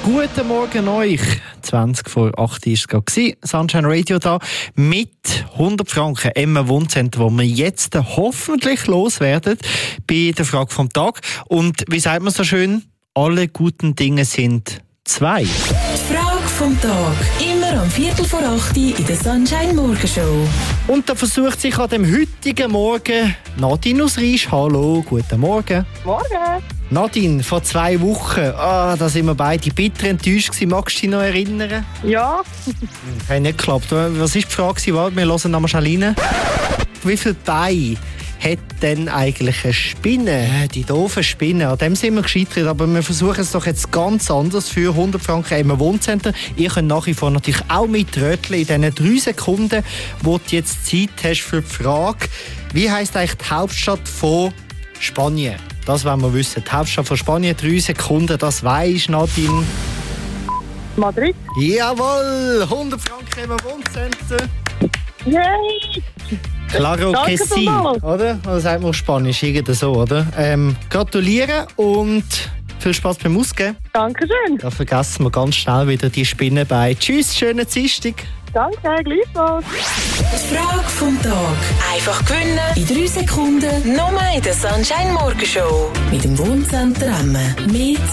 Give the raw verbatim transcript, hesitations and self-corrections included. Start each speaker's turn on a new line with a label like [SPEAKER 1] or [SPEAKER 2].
[SPEAKER 1] Guten Morgen euch. zwanzig vor acht war es gerade. Sunshine Radio da mit hundert Franken Emma Wohncenter, wo wir jetzt hoffentlich loswerden bei der Frage vom Tag. Und wie sagt man so schön? Alle guten Dinge sind zwei.
[SPEAKER 2] Die Frage vom Tag. Immer am Viertel vor acht in der Sunshine Morgenshow.
[SPEAKER 1] Und da versucht sich an dem heutigen Morgen Nadine aus Riesch. Hallo, guten Morgen.
[SPEAKER 3] Morgen.
[SPEAKER 1] Nadine, vor zwei Wochen, ah, da sind wir beide bitter enttäuscht gewesen. Magst du dich noch erinnern?
[SPEAKER 3] Ja.
[SPEAKER 1] Hat nicht geklappt. Was war die Frage? Warte, wir hören noch mal rein. Wie viele Beine hat denn eigentlich eine Spinne? Die doofen Spinnen, an dem sind wir gescheitert. Aber wir versuchen es doch jetzt ganz anders für hundert Franken Emma Wohncenter. Ihr könnt nach wie vor natürlich auch mitröteln in diesen drei Sekunden, wo du jetzt Zeit hast für die Frage. Wie heisst eigentlich die Hauptstadt von Spanien? Das wollen wir wissen. Die Hauptstadt von Spanien, drei Sekunden, das weisst Nadine.
[SPEAKER 3] Madrid.
[SPEAKER 1] Jawohl, hundert Franken Emma Wohncenter.
[SPEAKER 3] Yay!
[SPEAKER 1] Claro que sí, oder? Oder sagt man auf Spanisch, irgendwie so, oder? Ähm, gratulieren und viel Spaß beim Ausgehen.
[SPEAKER 3] Dankeschön.
[SPEAKER 1] Da vergessen wir ganz schnell wieder die Spinnenbeine. Tschüss, schönen Dienstag.
[SPEAKER 3] Danke, gleichfalls.
[SPEAKER 2] Die Frage vom Tag. Einfach gewinnen in drei Sekunden. Nur in der Sunshine Morgenshow. Mit dem Wohncenter Emma. Mehr